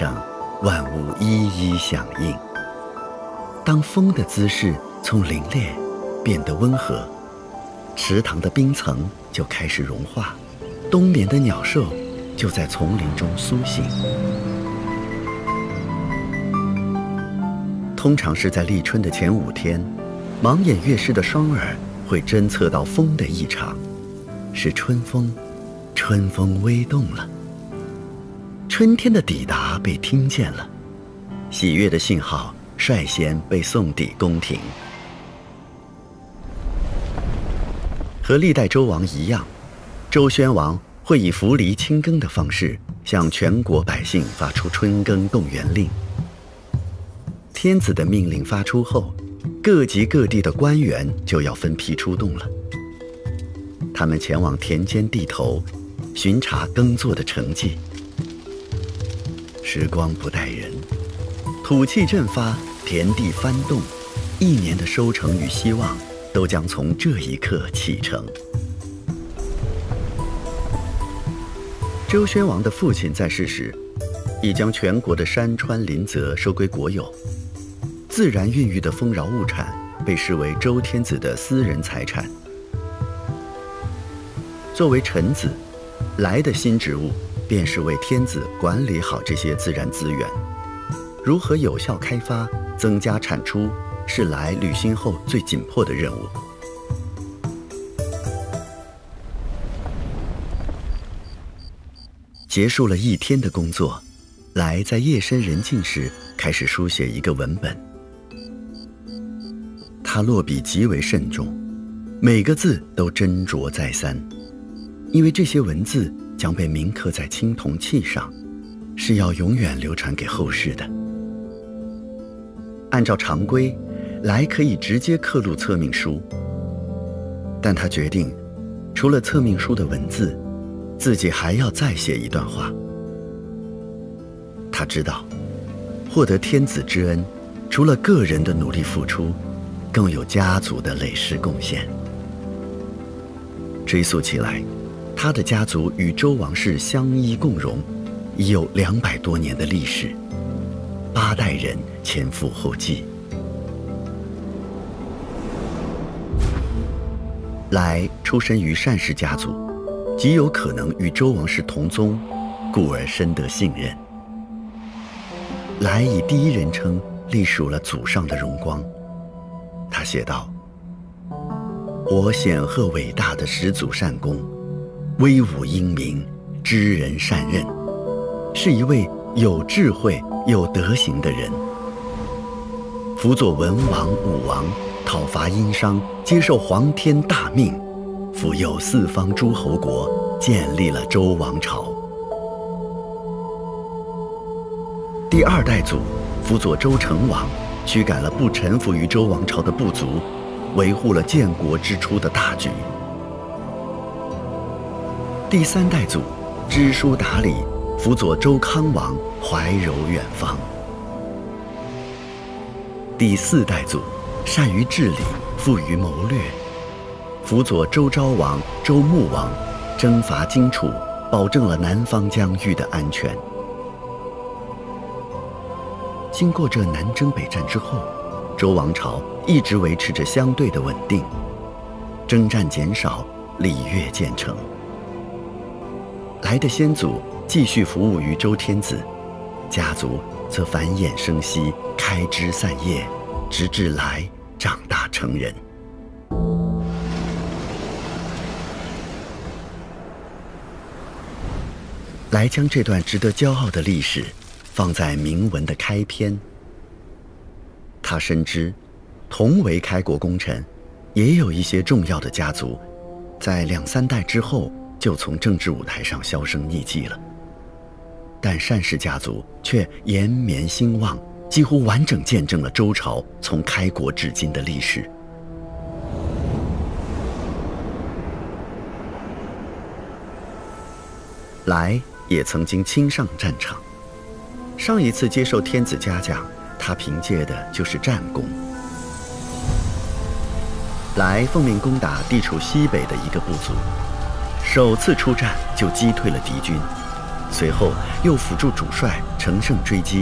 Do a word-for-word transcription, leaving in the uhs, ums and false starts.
上，万物一一响应。当风的姿势从凛冽变得温和，池塘的冰层就开始融化，冬眠的鸟兽就在丛林中苏醒。通常是在立春的前五天，盲眼乐师的双耳会侦测到风的异常，是春风，春风微动了，春天的抵达被听见了，喜悦的信号率先被送抵宫廷。和历代周王一样，周宣王会以扶犁清耕的方式向全国百姓发出春耕动员令。天子的命令发出后，各级各地的官员就要分批出动了。他们前往田间地头，巡查耕作的成绩。时光不待人，土气振发，田地翻动，一年的收成与希望都将从这一刻启程。周宣王的父亲在世时，已将全国的山川林泽收归国有，自然孕育的丰饶物产被视为周天子的私人财产。作为臣子，来的新职务便是为天子管理好这些自然资源，如何有效开发、增加产出，是来履新后最紧迫的任务。结束了一天的工作，来在夜深人静时开始书写一个文本。他落笔极为慎重，每个字都斟酌再三，因为这些文字将被铭刻在青铜器上，是要永远流传给后世的。按照常规，来可以直接刻录册命书，但他决定，除了册命书的文字，自己还要再写一段话。他知道，获得天子之恩，除了个人的努力付出，更有家族的累世贡献。追溯起来，他的家族与周王室相依共荣，已有两百多年的历史，八代人前赴后继。来出身于单氏家族，极有可能与周王室同宗，故而深得信任。来以第一人称隶属了祖上的荣光。他写道：我显赫伟大的始祖单公，威武英明，知人善任，是一位有智慧有德行的人。辅佐文王武王，讨伐殷商，接受皇天大命，辅佑四方诸侯国，建立了周王朝。第二代祖辅佐周成王，驱赶了不臣服于周王朝的部族，维护了建国之初的大局。第三代祖知书达理，辅佐周康王，怀柔远方。第四代祖善于治理，富于谋略，辅佐周昭王、周穆王，征伐荆楚，保证了南方疆域的安全。经过这南征北战之后，周王朝一直维持着相对的稳定，征战减少，礼乐渐成。来的先祖继续服务于周天子，家族则繁衍生息，开枝散叶，直至来长大成人。来将这段值得骄傲的历史放在铭文的开篇。他深知，同为开国功臣，也有一些重要的家族，在两三代之后就从政治舞台上销声匿迹了。但单氏家族却延绵兴旺，几乎完整见证了周朝从开国至今的历史。来也曾经亲上战场，上一次接受天子嘉奖，他凭借的就是战功。来奉命攻打地处西北的一个部族，首次出战就击退了敌军， 随后又辅助主帅乘胜追击，